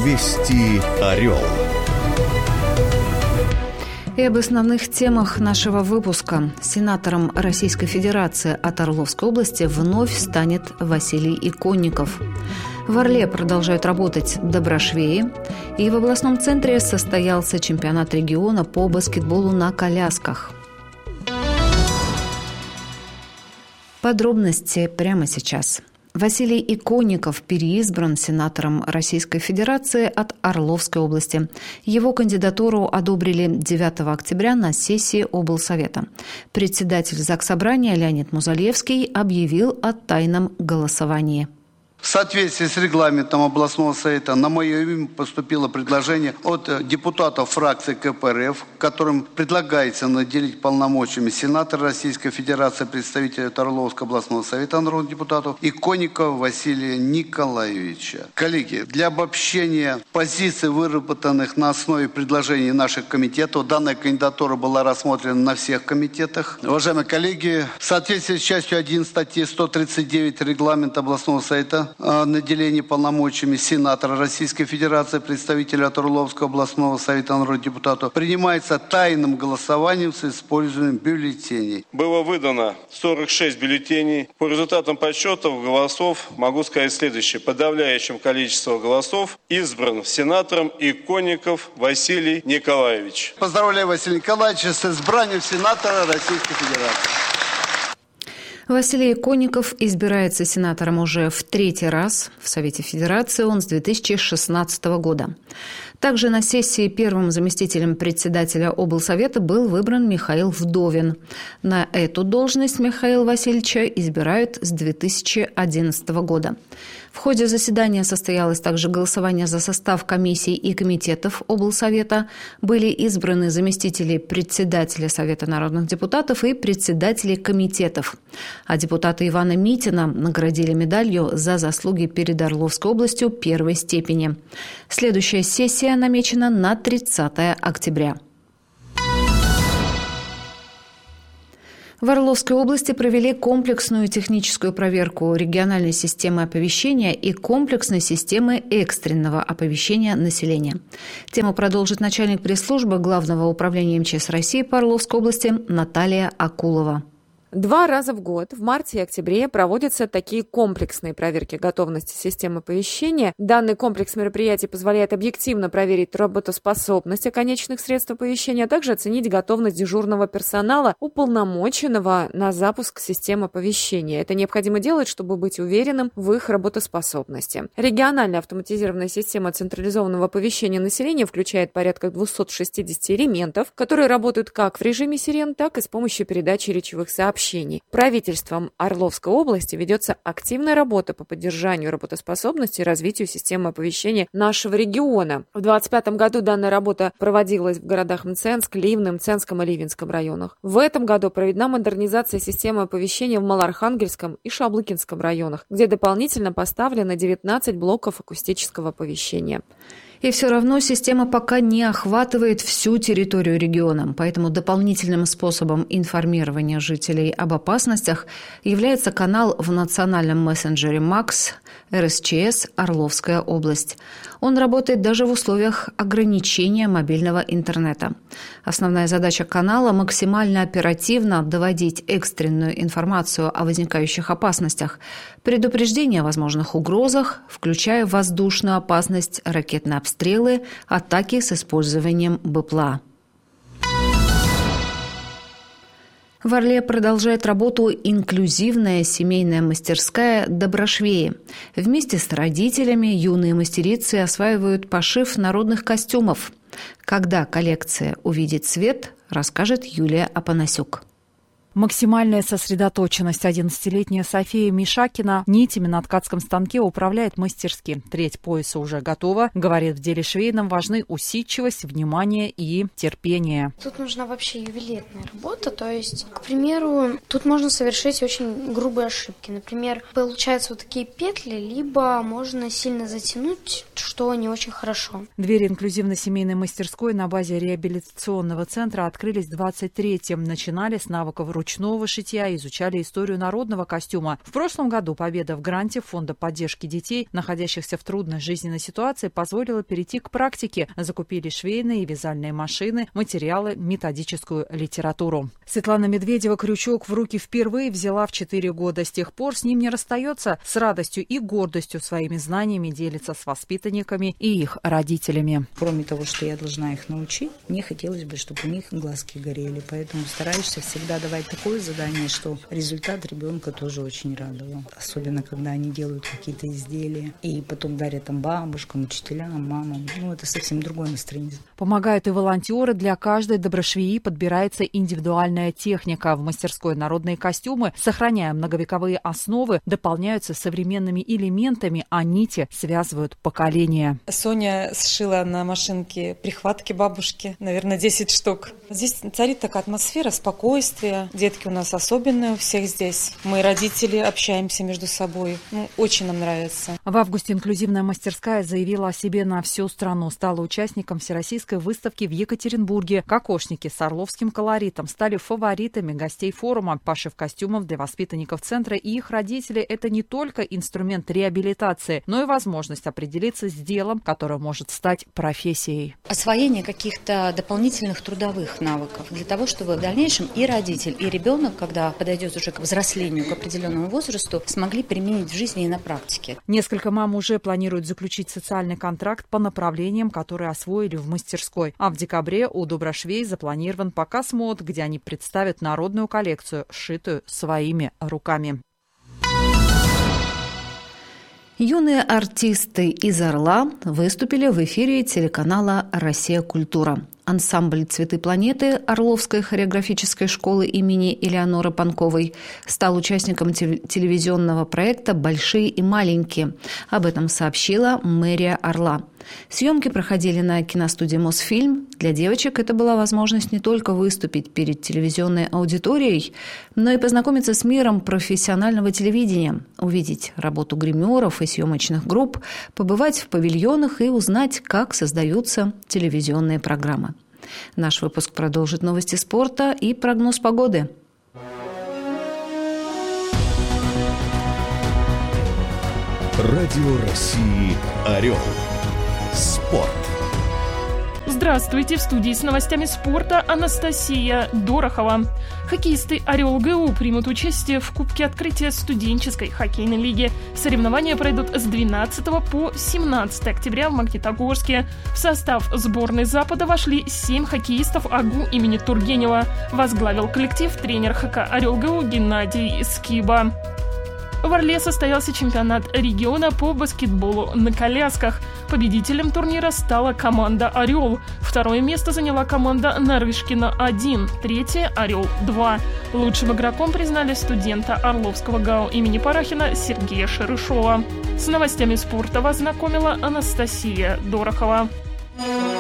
Вести Орел. И об основных темах нашего выпуска. Сенатором Российской Федерации от Орловской области вновь станет Василий Иконников. В Орле продолжают работать доброшвеи. И в областном центре состоялся чемпионат региона по баскетболу на колясках. Подробности прямо сейчас. Василий Иконников переизбран сенатором Российской Федерации от Орловской области. Его кандидатуру одобрили 9 октября на сессии облсовета. Председатель Заксобрания Леонид Музалевский объявил о тайном голосовании. В соответствии с регламентом областного совета на мое имя поступило предложение от депутатов фракции КПРФ, которым предлагается наделить полномочиями сенатора Российской Федерации, представителя от Орловского областного совета народных депутатов Иконникова Василия Николаевича. Коллеги, для обобщения позиций, выработанных на основе предложений наших комитетов, данная кандидатура была рассмотрена на всех комитетах. Уважаемые коллеги, в соответствии с частью 1 статьи 139 регламента областного совета наделение полномочиями сенатора Российской Федерации, представителя от Орловского областного совета народных депутатов, принимается тайным голосованием с использованием бюллетеней. Было выдано 46 бюллетеней. По результатам подсчетов голосов могу сказать следующее. Подавляющим количеством голосов избран сенатором Иконников Василий Николаевич. Поздравляю Василия Николаевича с избранием сенатора Российской Федерации. Василий Иконников избирается сенатором уже в 3-й раз. В Совете Федерации он с 2016 года. Также на сессии первым заместителем председателя облсовета был выбран Михаил Вдовин. На эту должность Михаила Васильевича избирают с 2011 года. В ходе заседания состоялось также голосование за состав комиссий и комитетов облсовета. Были избраны заместители председателя Совета народных депутатов и председатели комитетов. А депутата Ивана Митина наградили медалью за заслуги перед Орловской областью 1-й степени. Следующая сессия намечена на 30 октября. В Орловской области провели комплексную техническую проверку региональной системы оповещения и комплексной системы экстренного оповещения населения. Тему продолжит начальник пресс-службы Главного управления МЧС России по Орловской области Наталья Акулова. 2 раза в год, в марте и октябре, проводятся такие комплексные проверки готовности системы оповещения. Данный комплекс мероприятий позволяет объективно проверить работоспособность оконечных средств оповещения, а также оценить готовность дежурного персонала, уполномоченного на запуск системы оповещения. Это необходимо делать, чтобы быть уверенным в их работоспособности. Региональная автоматизированная система централизованного оповещения населения включает порядка 260 элементов, которые работают как в режиме сирен, так и с помощью передачи речевых сообщений. Правительством Орловской области ведется активная работа по поддержанию работоспособности и развитию системы оповещения нашего региона. В 2025 году данная работа проводилась в городах Мценск, Ливны, Мценском и Ливенском районах. В этом году проведена модернизация системы оповещения в Малоархангельском и Шаблыкинском районах, где дополнительно поставлено 19 блоков акустического оповещения. И все равно система пока не охватывает всю территорию региона. Поэтому дополнительным способом информирования жителей об опасностях является канал в национальном мессенджере МАКС РСЧС «Орловская область». Он работает даже в условиях ограничения мобильного интернета. Основная задача канала – максимально оперативно доводить экстренную информацию о возникающих опасностях, предупреждение о возможных угрозах, включая воздушную опасность, ракетные обстрелы, атаки с использованием БПЛА. В Орле продолжает работу инклюзивная семейная мастерская «Доброшвеи». Вместе с родителями юные мастерицы осваивают пошив народных костюмов. Когда коллекция увидит свет, расскажет Юлия Апанасюк. Максимальная сосредоточенность. 11-летняя София Мишакина нитями на ткацком станке управляет мастерски. Треть пояса уже готова. Говорит, в деле швейном важны усидчивость, внимание и терпение. Тут нужна вообще ювелирная работа. То есть, к примеру, тут можно совершить очень грубые ошибки. Например, получаются вот такие петли, либо можно сильно затянуть, что не очень хорошо. Двери инклюзивно-семейной мастерской на базе реабилитационного центра открылись в 23-м. Начинали с навыков ручного ручного шитья, изучали историю народного костюма. В прошлом году победа в гранте Фонда поддержки детей, находящихся в трудной жизненной ситуации, позволила перейти к практике. Закупили швейные и вязальные машины, материалы, методическую литературу. Светлана Медведева крючок в руки впервые взяла в 4 года. С тех пор с ним не расстается. С радостью и гордостью своими знаниями делится с воспитанниками и их родителями. Кроме того, что я должна их научить, мне хотелось бы, чтобы у них глазки горели. Поэтому стараешься всегда давать такое задание, что результат ребенка тоже очень радовал. Особенно, когда они делают какие-то изделия и потом дарят там бабушкам, учителям, мамам. Это совсем другое настроение. Помогают и волонтеры. Для каждой доброшвеи подбирается индивидуальная техника. В мастерской народные костюмы, сохраняя многовековые основы, дополняются современными элементами, а нити связывают поколения. Соня сшила на машинке прихватки бабушки, наверное, 10 штук. Здесь царит такая атмосфера спокойствия. Детки у нас особенные у всех здесь. Мы, родители, общаемся между собой. Очень нам нравится. В августе инклюзивная мастерская заявила о себе на всю страну. Стала участником Всероссийской выставки в Екатеринбурге. Кокошники с орловским колоритом стали фаворитами гостей форума. Пошив костюмов для воспитанников центра и их родителей – это не только инструмент реабилитации, но и возможность определиться с делом, которое может стать профессией. Освоение каких-то дополнительных трудовых навыков для того, чтобы в дальнейшем и родитель, и ребенок, когда подойдет уже к взрослению, к определенному возрасту, смогли применить в жизни и на практике. Несколько мам уже планируют заключить социальный контракт по направлениям, которые освоили в мастерской. А в декабре у доброшвей запланирован показ мод, где они представят народную коллекцию, сшитую своими руками. Юные артисты из «Орла» выступили в эфире телеканала «Россия. Культура». Ансамбль «Цветы планеты» Орловской хореографической школы имени Элеоноры Панковой стал участником телевизионного проекта «Большие и маленькие». Об этом сообщила мэрия Орла. Съемки проходили на киностудии «Мосфильм». Для девочек это была возможность не только выступить перед телевизионной аудиторией, но и познакомиться с миром профессионального телевидения, увидеть работу гримеров и съемочных групп, побывать в павильонах и узнать, как создаются телевизионные программы. Наш выпуск продолжит новости спорта и прогноз погоды. Радио России «Орел». Спорт. Здравствуйте! В студии с новостями спорта Анастасия Дорохова. Хоккеисты «Орел-ГУ» примут участие в Кубке открытия студенческой хоккейной лиги. Соревнования пройдут с 12 по 17 октября в Магнитогорске. В состав сборной Запада вошли 7 хоккеистов АГУ имени Тургенева. Возглавил коллектив тренер ХК «Орел-ГУ» Геннадий Скиба. В Орле состоялся чемпионат региона по баскетболу на колясках. Победителем турнира стала команда «Орел». Второе место заняла команда «Нарышкина-1», третье «Орел-2». Лучшим игроком признали студента Орловского ГАУ имени Парахина Сергея Шерышова. С новостями спорта вас знакомила Анастасия Дорохова.